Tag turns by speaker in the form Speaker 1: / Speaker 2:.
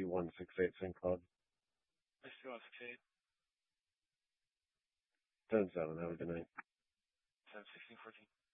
Speaker 1: 168 St. Cloud.
Speaker 2: 168.
Speaker 1: 10-7. Have a good night.
Speaker 2: 10-16-14.